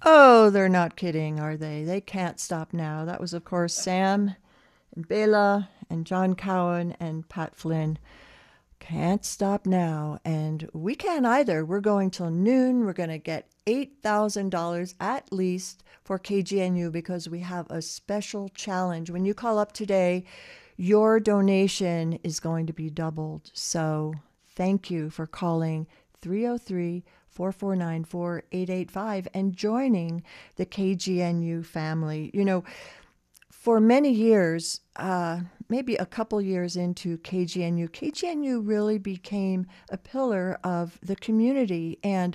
Oh, they're not kidding, are they? They can't stop now. That was, of course, Sam and Bela and John Cowan and Pat Flynn. Can't stop now. And we can't either. We're going till noon. We're going to get $8,000 at least for KGNU because we have a special challenge. When you call up today, your donation is going to be doubled. So thank you for calling 303 449 4885 and joining the KGNU family. You know, for many years, maybe a couple years into KGNU really became a pillar of the community. And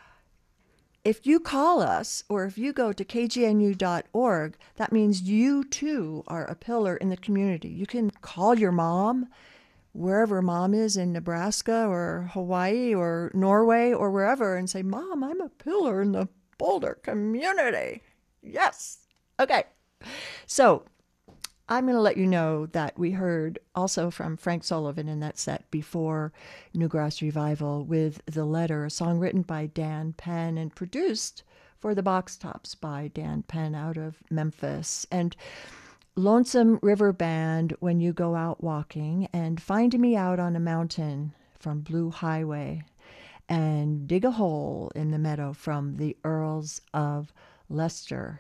if you call us or if you go to kgnu.org, that means you too are a pillar in the community. You can call your mom, wherever mom is in Nebraska or Hawaii or Norway or wherever, and say, Mom, I'm a pillar in the Boulder community. Yes. Okay. So I'm going to let you know that we heard also from Frank Sullivan in that set before Newgrass Revival with The Letter, a song written by Dan Penn and produced for the Box Tops by Dan Penn out of Memphis. And Lonesome River Band, When You Go Out Walking, and Find Me Out on a Mountain from Blue Highway, and Dig a Hole in the Meadow from the Earls of Leicester.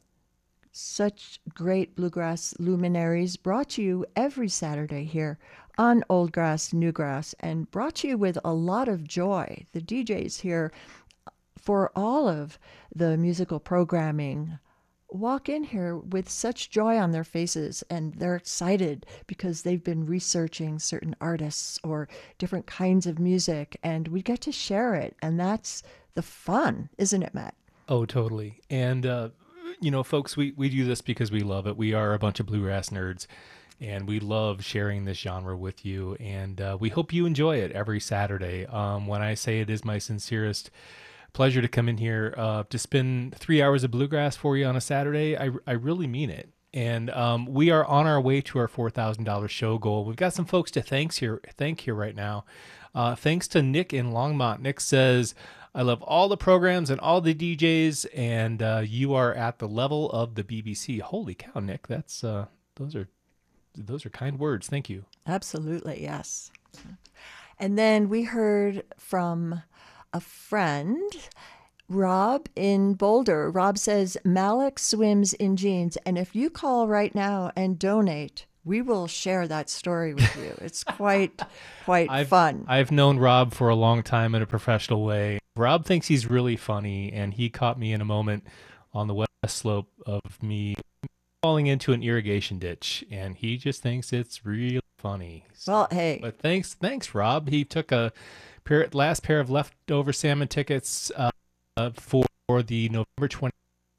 Such great bluegrass luminaries brought to you every Saturday here on Old Grass, New Grass, and brought to you with a lot of joy. The DJs here for all of the musical programming walk in here with such joy on their faces, and they're excited because they've been researching certain artists or different kinds of music, and we get to share it, and that's the fun, isn't it, Matt? Oh, totally. And, folks, we do this because we love it. We are a bunch of bluegrass nerds, and we love sharing this genre with you. And we hope you enjoy it every Saturday. When I say it is my sincerest pleasure to come in here to spend 3 hours of bluegrass for you on a Saturday, I really mean it. And we are on our way to our $4,000 show goal. We've got some folks to thank here right now. Thanks to Nick in Longmont. Nick says, I love all the programs and all the DJs, and you are at the level of the BBC. Holy cow, Nick! That's those are kind words. Thank you. Absolutely, yes. And then we heard from a friend, Rob in Boulder. Rob says, Malik swims in jeans. And if you call right now and donate, we will share that story with you. It's quite I've fun. I've known Rob for a long time in a professional way. Rob thinks he's really funny, and he caught me in a moment on the west slope of me falling into an irrigation ditch, and he just thinks it's really funny. Well, So, hey, but thanks, Rob. He took a last pair of leftover salmon tickets for the November 20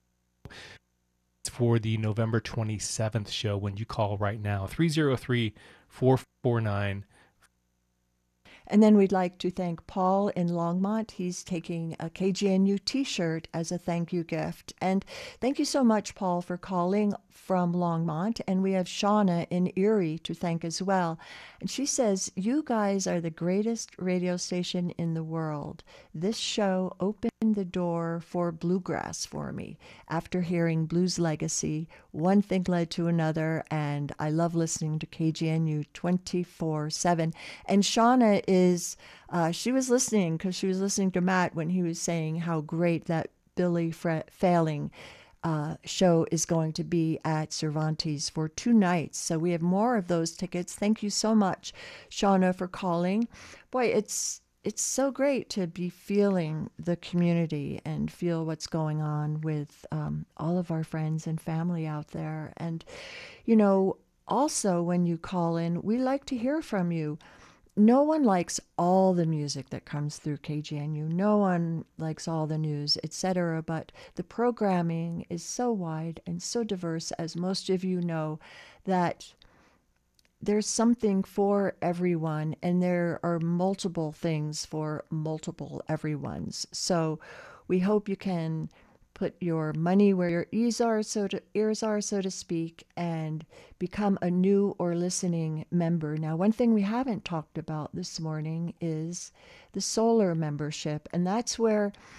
for the November 27th show. When you call right now, 303-449. and then we'd like to thank Paul in Longmont. He's taking a KGNU t-shirt as a thank you gift. And thank you so much, Paul, for calling from Longmont. And we have Shauna in Erie to thank as well. And she says, you guys are the greatest radio station in the world. This show opened the door for bluegrass for me. After hearing Blues Legacy, one thing led to another, and I love listening to KGNU 24/7. And Shauna is, she was listening because she was listening to Matt when he was saying how great that Billy Failing show is going to be at Cervantes for 2 nights. So we have more of those tickets. Thank you so much, Shauna, for calling. Boy, it's so great to be feeling the community and feel what's going on with all of our friends and family out there. And, you know, also when you call in, we like to hear from you. No one likes all the music that comes through KGNU. No one likes all the news, etc. But the programming is so wide and so diverse, as most of you know, that there's something for everyone, and there are multiple things for multiple everyone's. So we hope you can put your money where your ears are, so to speak, and become a new or listening member. Now, one thing we haven't talked about this morning is the solar membership, and that's where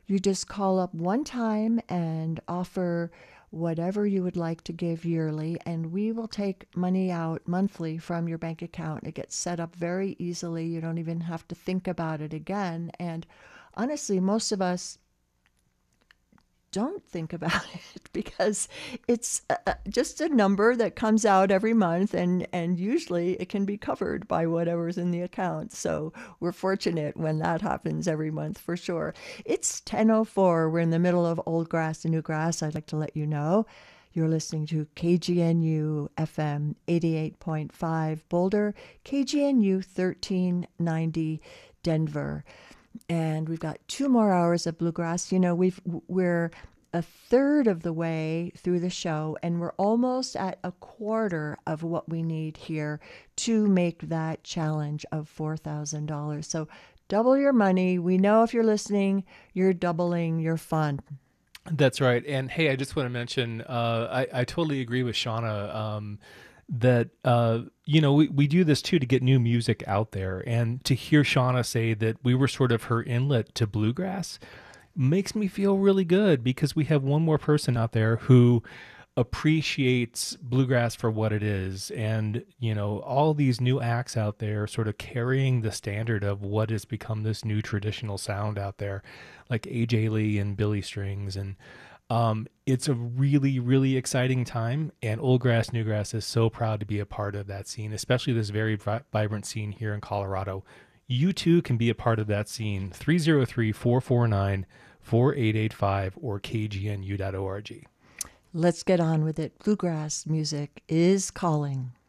You just call up one time and offer whatever you would like to give yearly, and we will take money out monthly from your bank account. It gets set up very easily. You don't even have to think about it again. And honestly, most of us don't think about it because it's just a number that comes out every month, and usually it can be covered by whatever's in the account. So we're fortunate when that happens every month for sure. It's 10:04. We're in the middle of Old Grass and New Grass. I'd like to let you know you're listening to KGNU FM 88.5 Boulder, KGNU 1390 Denver. And we've got 2 more hours of bluegrass. We're a third of the way through the show, and we're almost at a quarter of what we need here to make that challenge of $4,000. So double your money. We know if you're listening, you're doubling your fun. That's right. And hey, I just want to mention, I totally agree with Shauna. That we do this too to get new music out there, and to hear Shauna say that we were sort of her inlet to bluegrass makes me feel really good, because we have one more person out there who appreciates bluegrass for what it is. And all these new acts out there sort of carrying the standard of what has become this new traditional sound out there, like AJ Lee and Billy Strings. And it's a really, really exciting time, and Old Grass, New Grass is so proud to be a part of that scene, especially this very vibrant scene here in Colorado. You too can be a part of that scene. 303-449-4885 or kgnu.org. Let's get on with it. Bluegrass music is calling.